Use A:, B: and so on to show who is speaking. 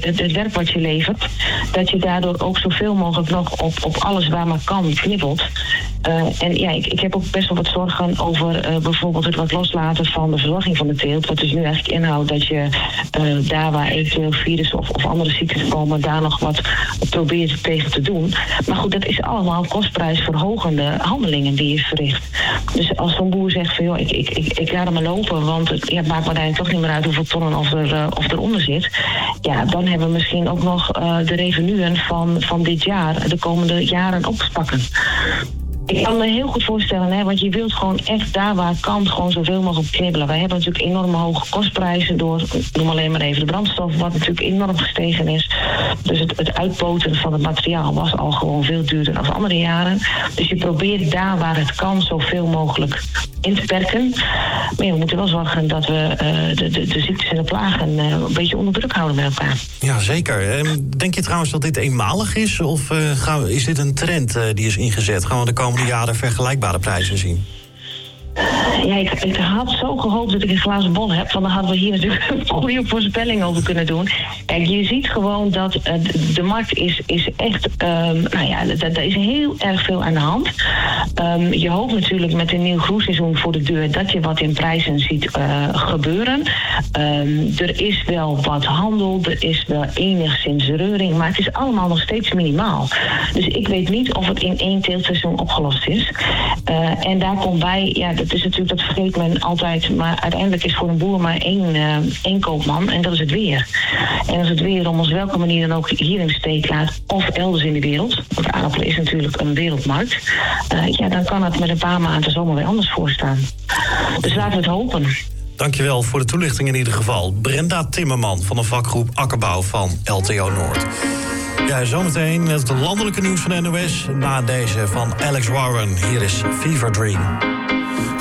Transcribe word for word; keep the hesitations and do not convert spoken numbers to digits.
A: het, het werk wat je levert, dat je daardoor ook zoveel mogelijk nog op, op alles waar maar kan knibbelt. Uh, en ja, ik, ik heb ook best wel wat zorgen over uh, bijvoorbeeld het wat loslaten van de verzorging van de teelt. Wat dus nu eigenlijk inhoudt dat je uh, daar waar eventueel virussen of, of andere ziektes komen, daar nog wat probeert tegen te doen. Maar goed, dat is allemaal kostprijsverhogende handelingen die je verricht. Dus als zo'n boer zegt van joh, ik, ik, ik, ik laat hem maar lopen, want het ja, maakt me daar toch niet meer uit hoeveel tonnen of, er, uh, of eronder zit. Ja, dan hebben we misschien ook nog uh, de revenuen van, van dit jaar, de komende jaren ook te pakken. Ik kan me heel goed voorstellen, hè, want je wilt gewoon echt daar waar het kan gewoon zoveel mogelijk knibbelen. Wij hebben natuurlijk enorme hoge kostprijzen door, noem alleen maar even de brandstof, wat natuurlijk enorm gestegen is. Dus het, het uitpoten van het materiaal was al gewoon veel duurder dan andere jaren. Dus je probeert daar waar het kan zoveel mogelijk in te perken. Maar ja, we moeten wel zorgen dat we uh, de, de, de ziektes en de plagen uh, een beetje onder druk houden met elkaar.
B: Ja, zeker. Denk je trouwens dat dit eenmalig is? Of uh, gaan we, is dit een trend uh, die is ingezet? Gaan we de komende jaren vergelijkbare prijzen zien?
A: Ja, ik, ik had zo gehoopt dat ik een glazen bol heb, want dan hadden we hier natuurlijk een goede voorspelling over kunnen doen. Kijk, je ziet gewoon dat uh, de, de markt is, is echt, um, nou ja, er is heel erg veel aan de hand. Um, je hoopt natuurlijk met een nieuw groeiseizoen voor de deur dat je wat in prijzen ziet uh, gebeuren. Um, er is wel wat handel, er is wel enigszins reuring, maar het is allemaal nog steeds minimaal. Dus ik weet niet of het in één teeltseizoen opgelost is. Uh, en daar komt bij, ja, dat is natuurlijk, dat vergeet men altijd, maar uiteindelijk is voor een boer maar één, uh, één koopman en dat is het weer. En als het weer om ons welke manier dan ook hier in de steek laat, of elders in de wereld, want aardappelen is natuurlijk een wereldmarkt, uh, ja, dan kan het met een paar maanden zomaar weer anders voorstaan. Dus laten we het hopen.
B: Dankjewel voor de toelichting in ieder geval. Brenda Timmerman van de vakgroep Akkerbouw van L T O Noord. Ja, zometeen het landelijke nieuws van de N O S. Na deze van Alex Warren. Hier is Fever Dream.